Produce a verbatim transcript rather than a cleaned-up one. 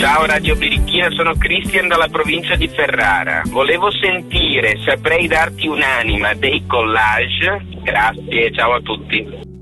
Ciao Radio Birichina, sono Cristian dalla provincia di Ferrara. Volevo sentire Saprei darti un'anima dei Collage. Grazie, ciao a tutti.